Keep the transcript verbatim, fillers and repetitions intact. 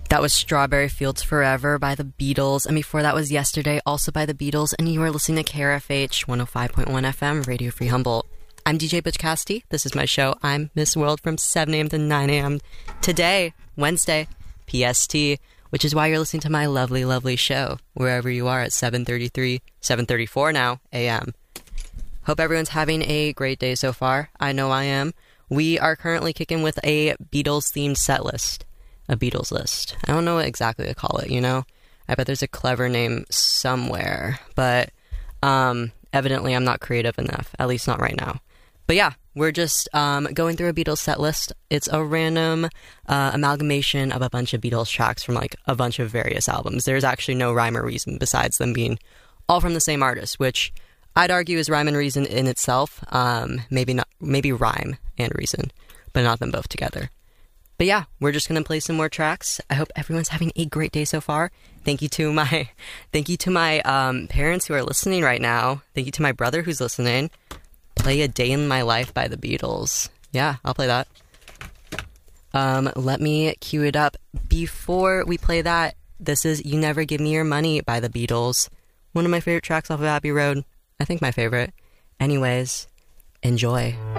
That was Strawberry Fields Forever by the Beatles, and before that was Yesterday, also by the Beatles, and you are listening to K R F H one oh five point one F M, Radio Free Humboldt. I'm D J Butch Cassidy. This is my show. I'm Miss World from seven a.m. to nine a.m. today, Wednesday, P S T, which is why you're listening to my lovely, lovely show, wherever you are at seven thirty-three, seven thirty-four now, A M. Hope everyone's having a great day so far. I know I am. We are currently kicking with a Beatles-themed set list. A Beatles list. I don't know what exactly to call it, you know? I bet there's a clever name somewhere, but um, evidently I'm not creative enough, at least not right now. But yeah, we're just um, going through a Beatles set list. It's a random uh, amalgamation of a bunch of Beatles tracks from like a bunch of various albums. There's actually no rhyme or reason besides them being all from the same artist, which I'd argue is rhyme and reason in itself. Um, maybe not, maybe rhyme and reason, but not them both together. But yeah, we're just going to play some more tracks. I hope everyone's having a great day so far. Thank you to my thank you to my um, parents who are listening right now. Thank you to my brother who's listening. Play A Day in My Life by the Beatles. Yeah, I'll play that. Um, let me cue it up. Before we play that, this is You Never Give Me Your Money by the Beatles. One of my favorite tracks off of Abbey Road. I think my favorite. Anyways, enjoy.